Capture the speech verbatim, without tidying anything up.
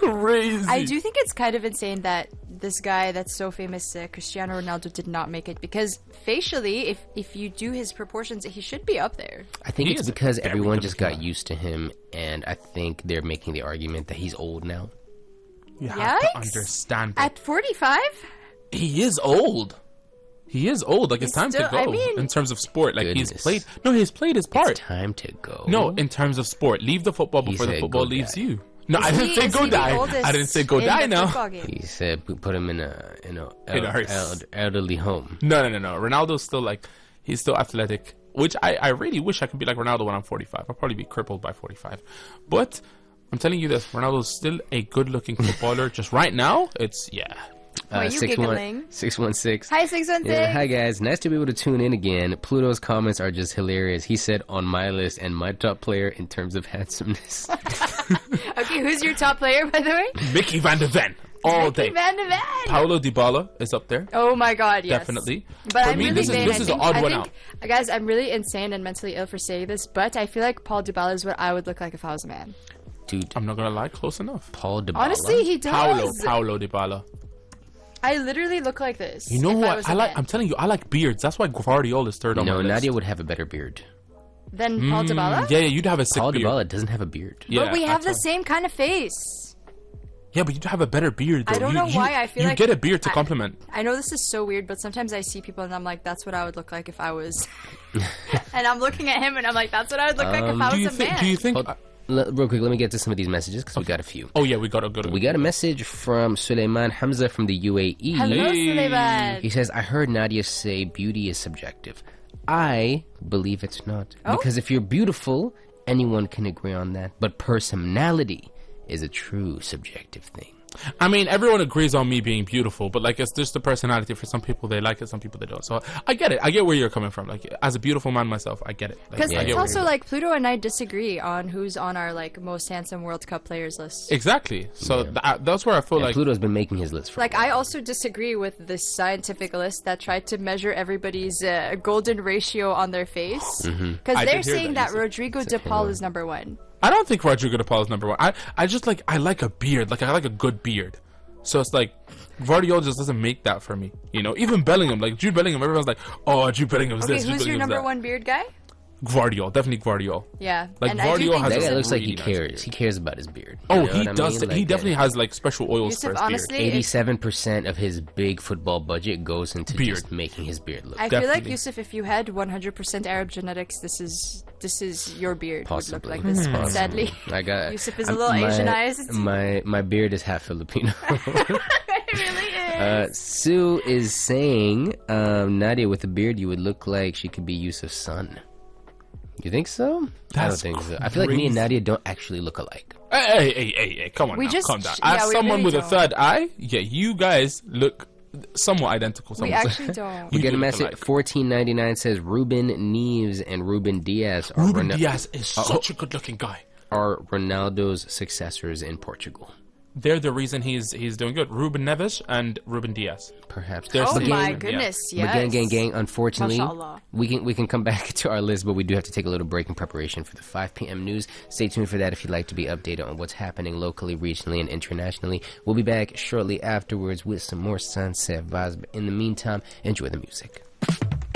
crazy. I do think it's kind of insane that this guy that's so famous, uh, Cristiano Ronaldo, did not make it, because facially, if if you do his proportions, he should be up there. I think He it's is a because very everyone good just looking got guy. used to him, and I think they're making the argument that he's old now. You have to Yikes. understand that At forty-five? he is old. He is old. Like, it's He's time still- to go I mean- in terms of sport. Like, he's Goodness. played. No, he's played his part. It's time to go. No, in terms of sport, leave the football He before the said football go leaves die. you. No, Is I didn't he- say is go he the die. oldest I didn't say go in die the now. football game? He said put put him in a in a, In a el- hearse. el- elderly home. No, no, no, no. Ronaldo's still like, he's still athletic, which I, I really wish I could be like Ronaldo when I'm forty-five. I'll probably be crippled by forty-five. But I'm telling you this, Ronaldo's still a good-looking footballer. Just right now, it's, yeah. Why are you giggling? six one six. Hi, six one six. Yeah, hi guys, nice to be able to tune in again. Pluto's comments are just hilarious. He said on my list and my top player in terms of handsomeness. Okay, who's your top player, by the way? Mickey Van de Ven, all Mickey day. Van de Ven. Paulo Dybala is up there. Oh my god, yes. Definitely. But For I'm me, really this is- insane. this I is an think, odd I one think, Guys, I'm really insane and mentally ill for saying this, but I feel like Paul Dybala is what I would look like if I was a man. Dude, I'm not gonna lie, close enough. Paul Dybala. Honestly, he does. Paulo, Paulo Dybala. I literally look like this. You know if I what? was I, a like. man. I'm telling you, I like beards. That's why Guardiola is third on No, my list. Nadia would have a better beard. Then Paul Dybala? Mm, Yeah, yeah, you'd have a sick Paul beard. Dybala doesn't have a beard. Yeah, But we have that's the why. same kind of face. Yeah, but you'd have a better beard. Though. I don't you, know you, why I feel you like get a beard to I- compliment. I know this is so weird, but sometimes I see people and I'm like, that's what I would look like if I was. And I'm looking at him and I'm like, that's what I would look like if I do was you a think? man. Do you think? Hold- L- real quick, let me get to some of these messages because we got a few. Oh yeah, we gotta go. To, We got a message from Suleiman Hamza from the U A E. Hello, Hey. Suleiman. He says, I heard Nadia say beauty is subjective. I believe it's not. Oh? Because if you're beautiful, anyone can agree on that. But personality is a true subjective thing. I mean, everyone agrees on me being beautiful, but like, it's just the personality. For some people, they like it. Some people they don't. So I get it. I get where you're coming from. Like, as a beautiful man myself, I get it. Like, Because I it's get where also you're- like Pluto and I disagree on who's on our like most handsome World Cup players list. exactly. So Yeah. th- that's where I feel Yeah, like. Pluto's been making his list for Like a while. I also disagree with this scientific list that tried to measure everybody's uh, golden ratio on their face. Because Mm-hmm. I they're did hear saying that, that, you said. Rodrigo de Paul is number one. I don't think Rodrigo de Paul is number one. I, I just like I like a beard. Like I like a good beard. So it's like Guardiola just doesn't make that for me. You know, even Bellingham, like Jude Bellingham, everyone's like, oh, Jude Bellingham's Okay, this. Jude who's your Bellingham's number that. one beard guy? Guardiola, definitely Guardiola. Yeah, Like, and I do Guardiola think has That a guy Yusuf- looks like he really nice cares. beard. He cares about his beard. Oh, You know he what I does. mean? he Like, definitely uh, has like special oils Yusuf, for his honestly, beard. if- eighty-seven percent of his big football budget goes into Beard. just making his beard look I feel like Definitely. Yusuf, if you had one hundred percent Arab genetics, this is this is your beard possibly. would look like this. But Possibly. sadly, I got Yusuf is a I'm- little my, Asianized. My my beard is half Filipino. it really is. uh, Sue is saying, um, Nadia with a beard, you would look like she could be Yusuf's son. You think so? That's I don't think so. I feel like me and crazy. Nadia don't actually look alike. Hey, hey, hey, hey, hey, come on We now, just- calm down. yeah, As we someone really with a don't. third eye, yeah, you guys look somewhat identical. we some would say. actually don't. We You get a do look message. alike. fourteen ninety-nine says Ruben Neves and Ruben Diaz are, Ruben Rona- Diaz is such a good-looking guy. are Ronaldo's successors in Portugal. They're the reason he's he's doing good. Ruben Neves and Ruben Diaz. Perhaps. They're Oh But my gang- goodness, But yes. gang, gang, gang. Unfortunately, Mashallah. we can we can come back to our list, but we do have to take a little break in preparation for the five p.m. news. Stay tuned for that if you'd like to be updated on what's happening locally, regionally, and internationally. We'll be back shortly afterwards with some more Sunset vibes. But in the meantime, enjoy the music.